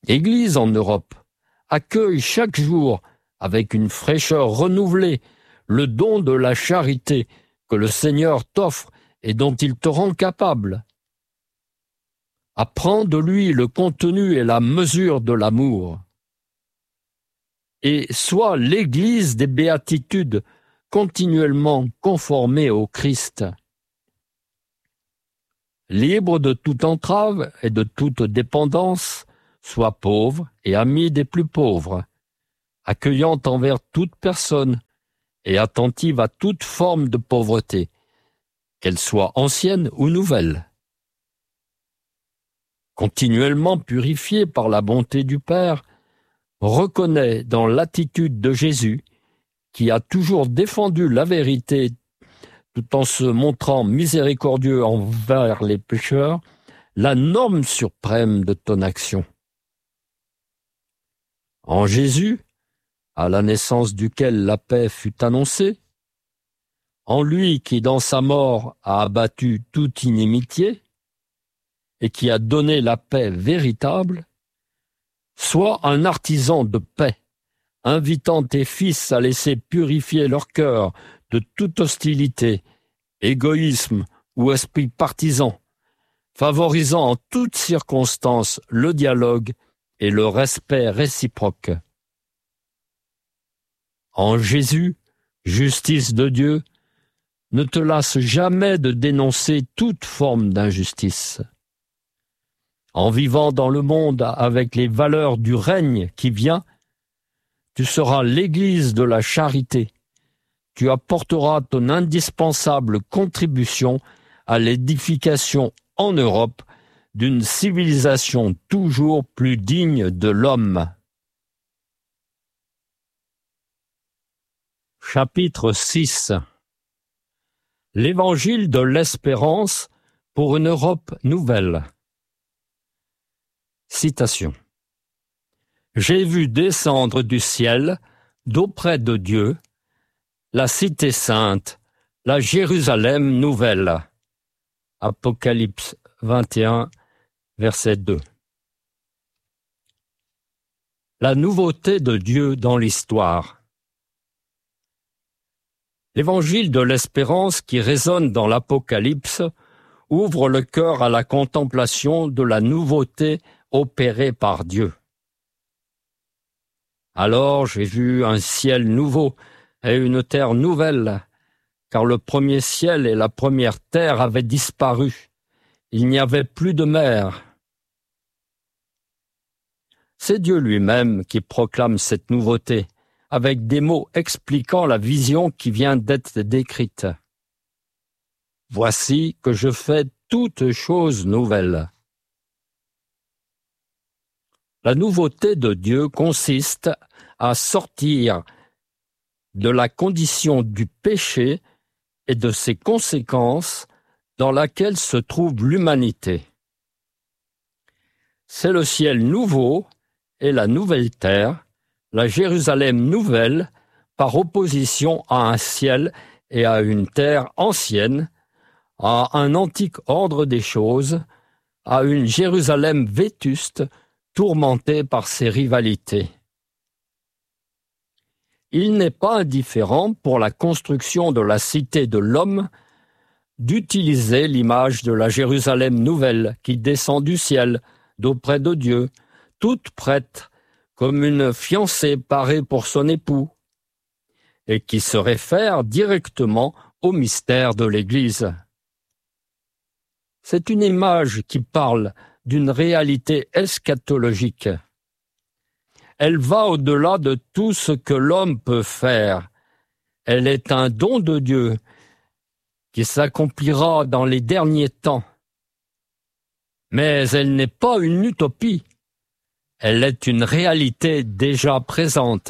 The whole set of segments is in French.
Église en Europe, accueille chaque jour, avec une fraîcheur renouvelée, le don de la charité que le Seigneur t'offre et dont il te rend capable. Apprends de lui le contenu et la mesure de l'amour. Et sois l'Église des béatitudes, continuellement conformée au Christ. Libre de toute entrave et de toute dépendance, sois pauvre et ami des plus pauvres, accueillante envers toute personne et attentive à toute forme de pauvreté, qu'elle soit ancienne ou nouvelle. Continuellement purifié par la bonté du Père, reconnais dans l'attitude de Jésus, qui a toujours défendu la vérité tout en se montrant miséricordieux envers les pécheurs, la norme suprême de ton action. En Jésus, à la naissance duquel la paix fut annoncée, en lui qui dans sa mort a abattu toute inimitié et qui a donné la paix véritable, sois un artisan de paix, invitant tes fils à laisser purifier leur cœur de toute hostilité, égoïsme ou esprit partisan, favorisant en toutes circonstances le dialogue et le respect réciproque. En Jésus, justice de Dieu, ne te lasse jamais de dénoncer toute forme d'injustice. En vivant dans le monde avec les valeurs du règne qui vient, tu seras l'Église de la charité. Tu apporteras ton indispensable contribution à l'édification en Europe d'une civilisation toujours plus digne de l'homme. Chapitre 6. L'Évangile de l'espérance pour une Europe nouvelle. Citation. J'ai vu descendre du ciel, d'auprès de Dieu, la cité sainte, la Jérusalem nouvelle. Apocalypse 21, verset 2. La nouveauté de Dieu dans l'histoire. L'évangile de l'espérance qui résonne dans l'Apocalypse ouvre le cœur à la contemplation de la nouveauté opérée par Dieu. Alors j'ai vu un ciel nouveau et une terre nouvelle, car le premier ciel et la première terre avaient disparu. Il n'y avait plus de mer. C'est Dieu lui-même qui proclame cette nouveauté, avec des mots expliquant la vision qui vient d'être décrite. Voici que je fais toutes choses nouvelles. La nouveauté de Dieu consiste à sortir de la condition du péché et de ses conséquences dans laquelle se trouve l'humanité. C'est le ciel nouveau et la nouvelle terre, la Jérusalem nouvelle, par opposition à un ciel et à une terre ancienne, à un antique ordre des choses, à une Jérusalem vétuste, tourmentée par ses rivalités. Il n'est pas indifférent pour la construction de la cité de l'homme d'utiliser l'image de la Jérusalem nouvelle qui descend du ciel, d'auprès de Dieu, toute prête comme une fiancée parée pour son époux, et qui se réfère directement au mystère de l'Église. C'est une image qui parle d'une réalité eschatologique. Elle va au-delà de tout ce que l'homme peut faire. Elle est un don de Dieu qui s'accomplira dans les derniers temps. Mais elle n'est pas une utopie. Elle est une réalité déjà présente.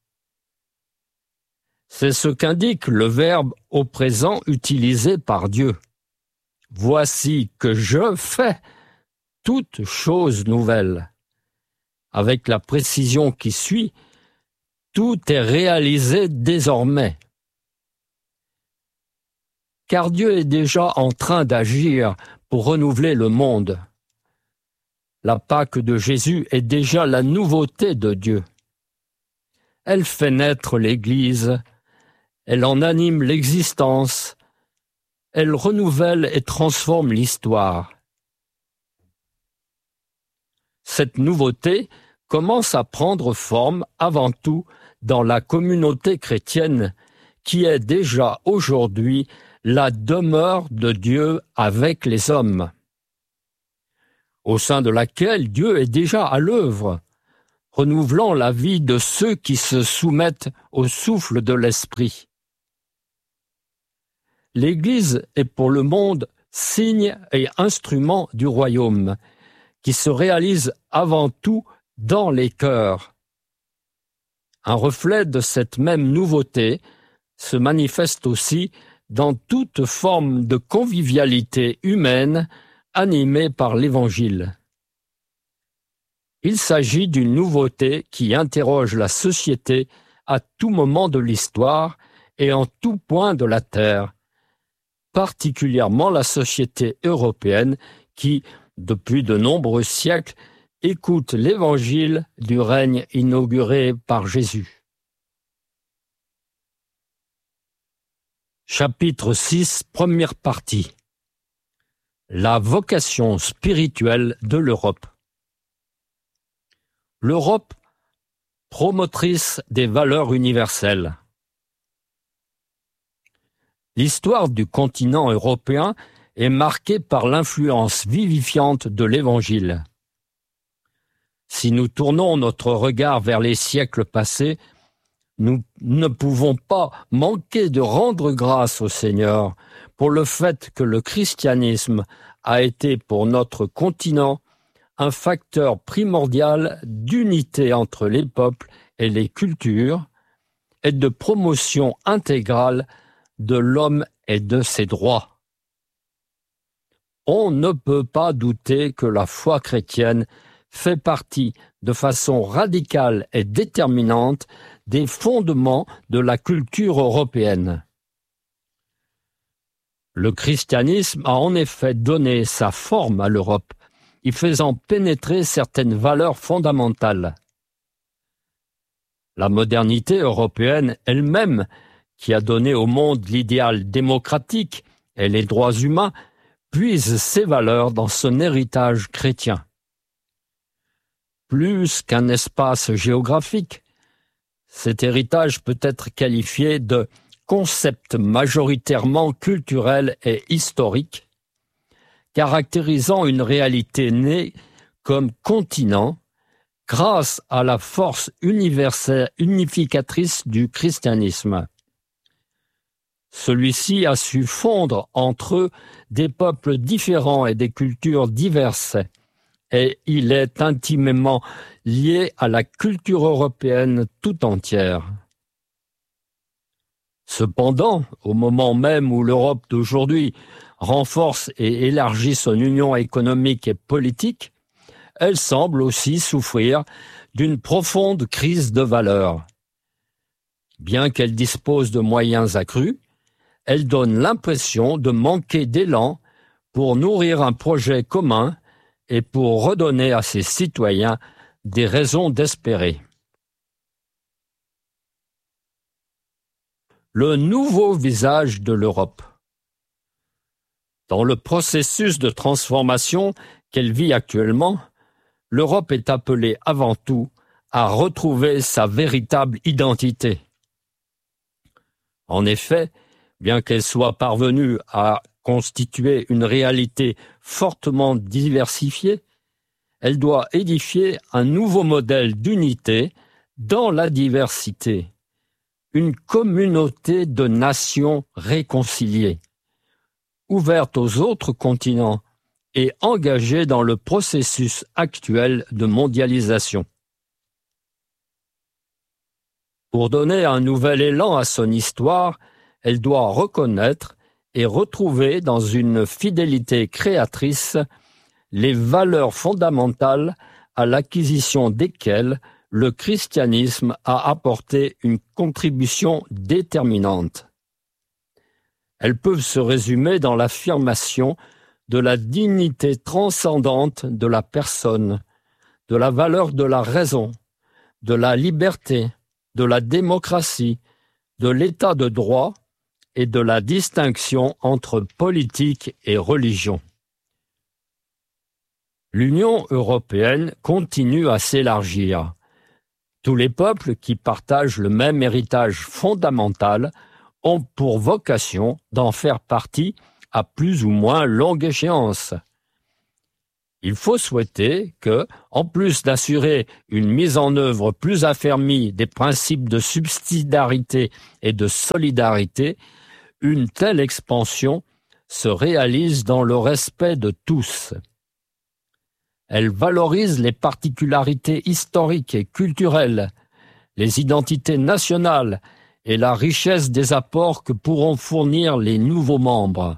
C'est ce qu'indique le verbe au présent utilisé par Dieu. Voici que je fais toutes choses nouvelles. Avec la précision qui suit, tout est réalisé désormais. Car Dieu est déjà en train d'agir pour renouveler le monde. la Pâque de Jésus est déjà la nouveauté de Dieu. Elle fait naître l'Église, elle en anime l'existence, elle renouvelle et transforme l'histoire. Cette nouveauté commence à prendre forme avant tout dans la communauté chrétienne qui est déjà aujourd'hui la demeure de Dieu avec les hommes, au sein de laquelle Dieu est déjà à l'œuvre, renouvelant la vie de ceux qui se soumettent au souffle de l'Esprit. L'Église est pour le monde signe et instrument du royaume, qui se réalise avant tout dans les cœurs. Un reflet de cette même nouveauté se manifeste aussi dans toute forme de convivialité humaine animée par l'Évangile. Il s'agit d'une nouveauté qui interroge la société à tout moment de l'histoire et en tout point de la terre, particulièrement la société européenne qui, depuis de nombreux siècles, écoute l'Évangile du règne inauguré par Jésus. Chapitre 6, première partie. La vocation spirituelle de l'Europe. L'Europe, promotrice des valeurs universelles. L'histoire du continent européen est marquée par l'influence vivifiante de l'Évangile. Si nous tournons notre regard vers les siècles passés, nous ne pouvons pas manquer de rendre grâce au Seigneur pour le fait que le christianisme a été pour notre continent un facteur primordial d'unité entre les peuples et les cultures et de promotion intégrale de l'homme et de ses droits. On ne peut pas douter que la foi chrétienne fait partie de façon radicale et déterminante des fondements de la culture européenne. Le christianisme a en effet donné sa forme à l'Europe, y faisant pénétrer certaines valeurs fondamentales. La modernité européenne elle-même, qui a donné au monde l'idéal démocratique et les droits humains, puise ses valeurs dans son héritage chrétien. Plus qu'un espace géographique, cet héritage peut être qualifié de concept majoritairement culturel et historique, caractérisant une réalité née comme continent grâce à la force unificatrice du christianisme. Celui-ci a su fondre entre eux des peuples différents et des cultures diverses, et il est intimement lié à la culture européenne tout entière. Cependant, au moment même où l'Europe d'aujourd'hui renforce et élargit son union économique et politique, elle semble aussi souffrir d'une profonde crise de valeurs. Bien qu'elle dispose de moyens accrus, elle donne l'impression de manquer d'élan pour nourrir un projet commun et pour redonner à ses citoyens des raisons d'espérer. Le nouveau visage de l'Europe. Dans le processus de transformation qu'elle vit actuellement, l'Europe est appelée avant tout à retrouver sa véritable identité. En effet, bien qu'elle soit parvenue à constituer une réalité fortement diversifiée, elle doit édifier un nouveau modèle d'unité dans la diversité, une communauté de nations réconciliées, ouverte aux autres continents et engagée dans le processus actuel de mondialisation. Pour donner un nouvel élan à son histoire, elle doit reconnaître et retrouver dans une fidélité créatrice les valeurs fondamentales à l'acquisition desquelles le christianisme a apporté une contribution déterminante. Elles peuvent se résumer dans l'affirmation de la dignité transcendante de la personne, de la valeur de la raison, de la liberté, de la démocratie, de l'état de droit et de la distinction entre politique et religion. L'Union européenne continue à s'élargir. Tous les peuples qui partagent le même héritage fondamental ont pour vocation d'en faire partie à plus ou moins longue échéance. Il faut souhaiter que, en plus d'assurer une mise en œuvre plus affermie des principes de subsidiarité et de solidarité, une telle expansion se réalise dans le respect de tous. Elle valorise les particularités historiques et culturelles, les identités nationales et la richesse des apports que pourront fournir les nouveaux membres.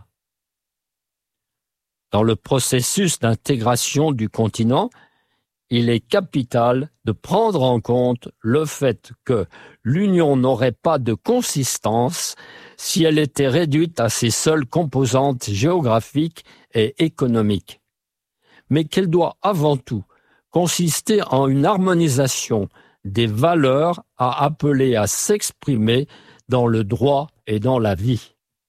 Dans le processus d'intégration du continent, il est capital de prendre en compte le fait que l'Union n'aurait pas de consistance si elle était réduite à ses seules composantes géographiques et économiques, mais qu'elle doit avant tout consister en une harmonisation des valeurs à appeler à s'exprimer dans le droit et dans la vie.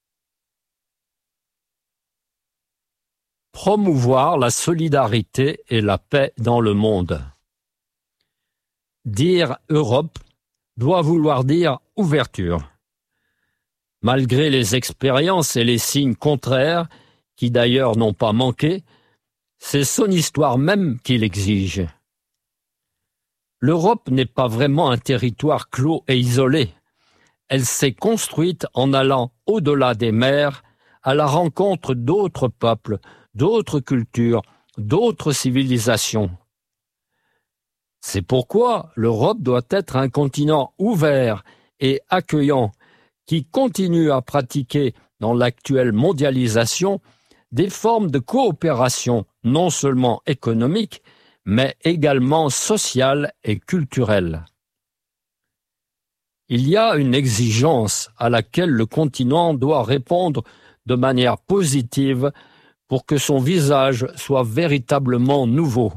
Promouvoir la solidarité et la paix dans le monde. Dire Europe doit vouloir dire ouverture. Malgré les expériences et les signes contraires, qui d'ailleurs n'ont pas manqué, c'est son histoire même qui l'exige. L'Europe n'est pas vraiment un territoire clos et isolé. Elle s'est construite en allant au-delà des mers, à la rencontre d'autres peuples, d'autres cultures, d'autres civilisations. C'est pourquoi l'Europe doit être un continent ouvert et accueillant qui continue à pratiquer dans l'actuelle mondialisation des formes de coopération non seulement économiques, mais également sociales et culturelles. Il y a une exigence à laquelle le continent doit répondre de manière positive pour que son visage soit véritablement nouveau.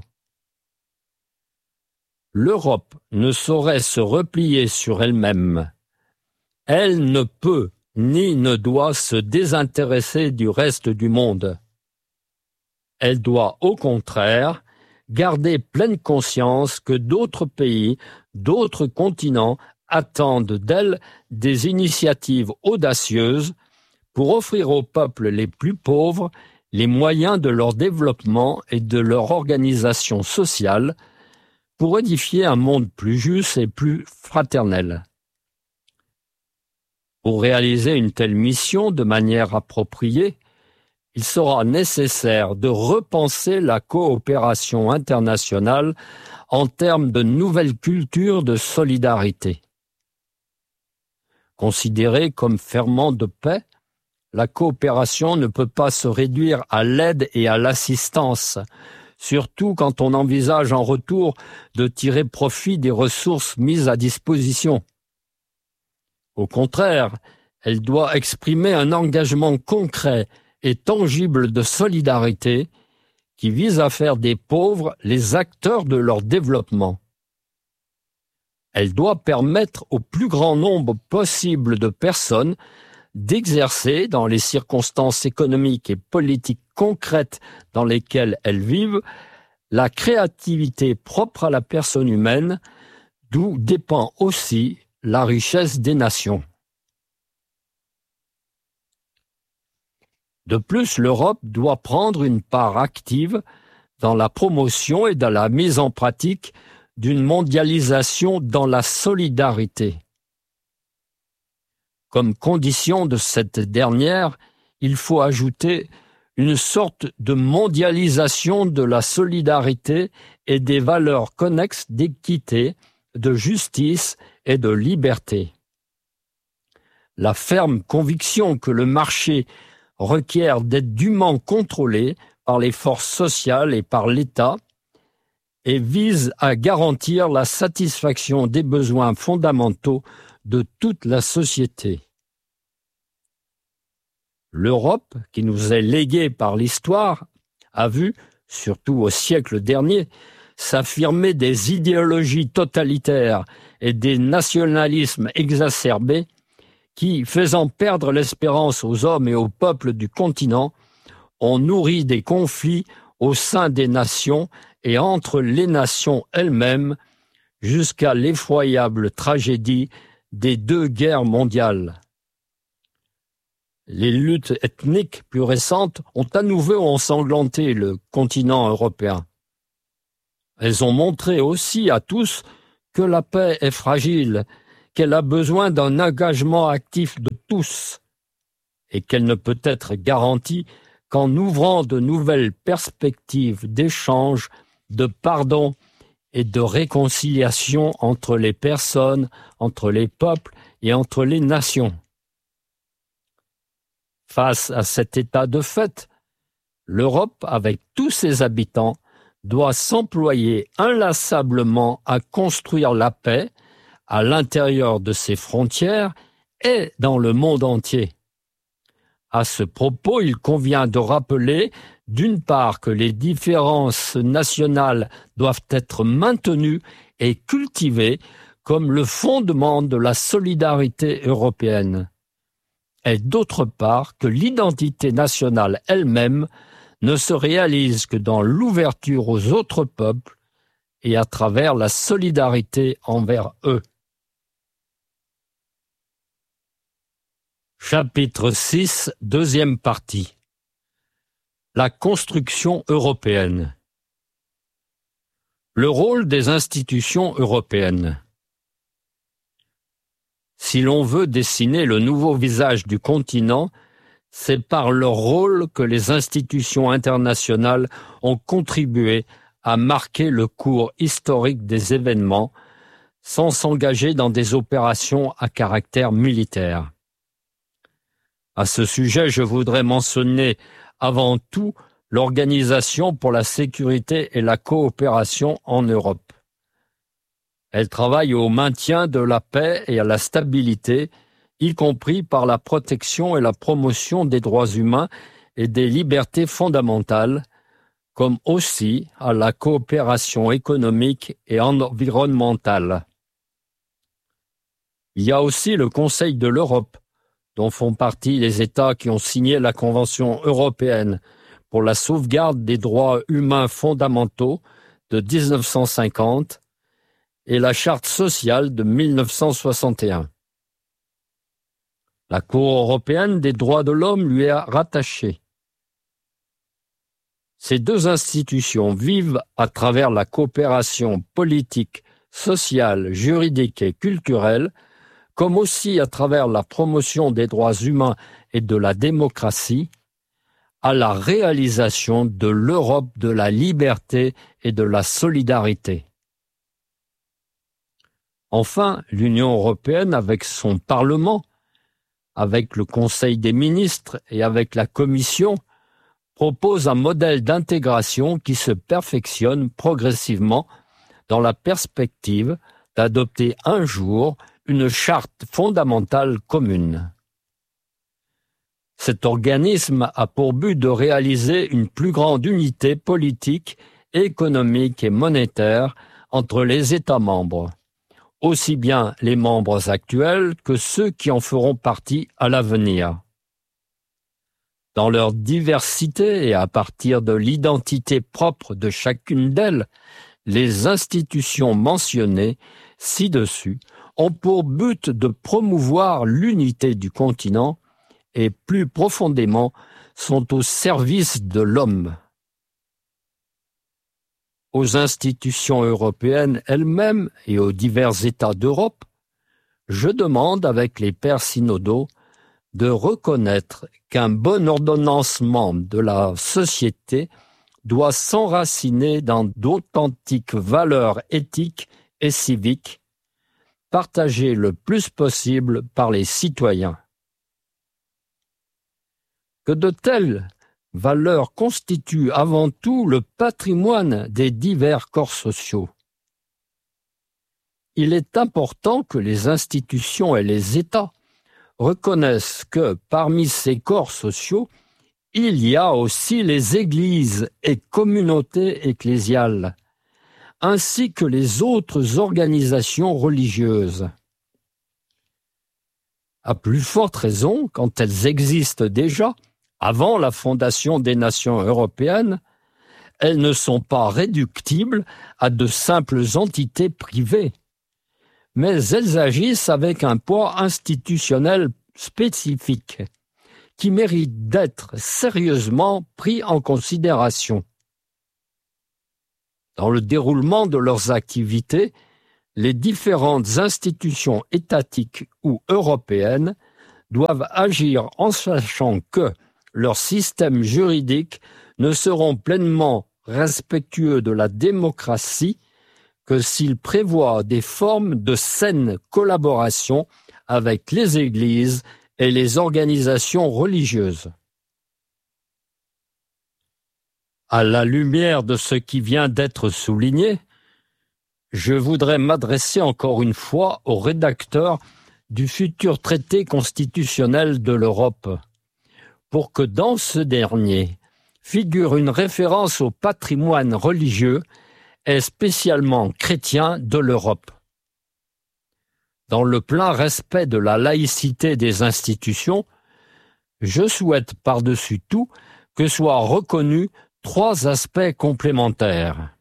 L'Europe ne saurait se replier sur elle-même. Elle ne peut ni ne doit se désintéresser du reste du monde. Elle doit, au contraire, garder pleine conscience que d'autres pays, d'autres continents attendent d'elle des initiatives audacieuses pour offrir aux peuples les plus pauvres les moyens de leur développement et de leur organisation sociale pour édifier un monde plus juste et plus fraternel. Pour réaliser une telle mission de manière appropriée, il sera nécessaire de repenser la coopération internationale en termes de nouvelles cultures de solidarité. Considérée comme ferment de paix, la coopération ne peut pas se réduire à l'aide et à l'assistance, surtout quand on envisage en retour de tirer profit des ressources mises à disposition. Au contraire, elle doit exprimer un engagement concret et tangible de solidarité qui vise à faire des pauvres les acteurs de leur développement. Elle doit permettre au plus grand nombre possible de personnes d'exercer, dans les circonstances économiques et politiques concrètes dans lesquelles elles vivent, la créativité propre à la personne humaine, d'où dépend aussi la richesse des nations. De plus, l'Europe doit prendre une part active dans la promotion et dans la mise en pratique d'une mondialisation dans la solidarité. Comme condition de cette dernière, il faut ajouter une sorte de mondialisation de la solidarité et des valeurs connexes d'équité, de justice et de liberté. La ferme conviction que le marché requiert d'être dûment contrôlé par les forces sociales et par l'État et vise à garantir la satisfaction des besoins fondamentaux de toute la société. L'Europe, qui nous est léguée par l'histoire, a vu, surtout au siècle dernier, s'affirmer des idéologies totalitaires et des nationalismes exacerbés qui, faisant perdre l'espérance aux hommes et aux peuples du continent, ont nourri des conflits au sein des nations et entre les nations elles-mêmes jusqu'à l'effroyable tragédie des 2 guerres mondiales. Les luttes ethniques plus récentes ont à nouveau ensanglanté le continent européen. Elles ont montré aussi à tous que la paix est fragile, qu'elle a besoin d'un engagement actif de tous et qu'elle ne peut être garantie qu'en ouvrant de nouvelles perspectives d'échange, de pardon et de réconciliation entre les personnes, entre les peuples et entre les nations. Face à cet état de fait, l'Europe, avec tous ses habitants, doit s'employer inlassablement à construire la paix à l'intérieur de ses frontières et dans le monde entier. À ce propos, il convient de rappeler, d'une part, que les différences nationales doivent être maintenues et cultivées comme le fondement de la solidarité européenne, et d'autre part, que l'identité nationale elle-même ne se réalise que dans l'ouverture aux autres peuples et à travers la solidarité envers eux. Chapitre 6, deuxième partie. La construction européenne. Le rôle des institutions européennes. Si l'on veut dessiner le nouveau visage du continent, c'est par leur rôle que les institutions internationales ont contribué à marquer le cours historique des événements sans s'engager dans des opérations à caractère militaire. À ce sujet, je voudrais mentionner avant tout l'Organisation pour la sécurité et la coopération en Europe. Elle travaille au maintien de la paix et à la stabilité, y compris par la protection et la promotion des droits humains et des libertés fondamentales, comme aussi à la coopération économique et environnementale. Il y a aussi le Conseil de l'Europe, dont font partie les États qui ont signé la Convention européenne pour la sauvegarde des droits humains fondamentaux de 1950 et la Charte sociale de 1961. La Cour européenne des droits de l'homme lui est rattachée. Ces 2 institutions vivent à travers la coopération politique, sociale, juridique et culturelle, comme aussi à travers la promotion des droits humains et de la démocratie, à la réalisation de l'Europe de la liberté et de la solidarité. Enfin, l'Union européenne, avec son Parlement, avec le Conseil des ministres et avec la Commission, propose un modèle d'intégration qui se perfectionne progressivement dans la perspective d'adopter un jour une charte fondamentale commune. Cet organisme a pour but de réaliser une plus grande unité politique, économique et monétaire entre les États membres, aussi bien les membres actuels que ceux qui en feront partie à l'avenir. Dans leur diversité et à partir de l'identité propre de chacune d'elles, les institutions mentionnées ci-dessus ont pour but de promouvoir l'unité du continent et plus profondément sont au service de l'homme. Aux institutions européennes elles-mêmes et aux divers États d'Europe, je demande avec les pères synodaux de reconnaître qu'un bon ordonnancement de la société doit s'enraciner dans d'authentiques valeurs éthiques et civiques, partagées le plus possible par les citoyens. Que de telles valeurs constituent avant tout le patrimoine des divers corps sociaux. Il est important que les institutions et les États reconnaissent que parmi ces corps sociaux, il y a aussi les églises et communautés ecclésiales, ainsi que les autres organisations religieuses. À plus forte raison, quand elles existent déjà, avant la fondation des nations européennes, elles ne sont pas réductibles à de simples entités privées, mais elles agissent avec un poids institutionnel spécifique qui mérite d'être sérieusement pris en considération. Dans le déroulement de leurs activités, les différentes institutions étatiques ou européennes doivent agir en sachant que leurs systèmes juridiques ne seront pleinement respectueux de la démocratie que s'ils prévoient des formes de saine collaboration avec les églises et les organisations religieuses. À la lumière de ce qui vient d'être souligné, je voudrais m'adresser encore une fois aux rédacteurs du futur traité constitutionnel de l'Europe, pour que dans ce dernier figure une référence au patrimoine religieux et spécialement chrétien de l'Europe. Dans le plein respect de la laïcité des institutions, je souhaite par-dessus tout que soient reconnus 3 aspects complémentaires.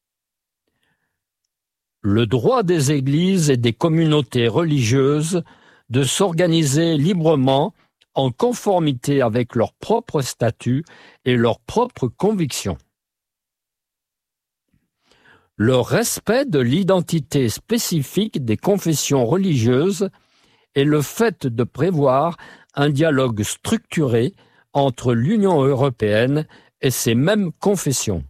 Le droit des églises et des communautés religieuses de s'organiser librement en conformité avec leurs propres statuts et leurs propres convictions. Le respect de l'identité spécifique des confessions religieuses et le fait de prévoir un dialogue structuré entre l'Union européenne et ces mêmes confessions.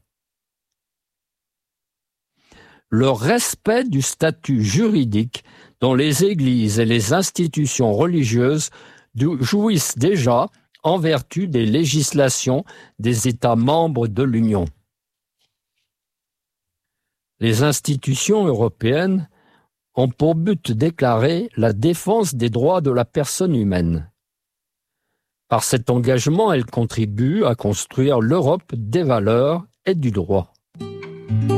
Le respect du statut juridique dont les églises et les institutions religieuses jouissent déjà en vertu des législations des États membres de l'Union. Les institutions européennes ont pour but déclaré la défense des droits de la personne humaine. Par cet engagement, elles contribuent à construire l'Europe des valeurs et du droit.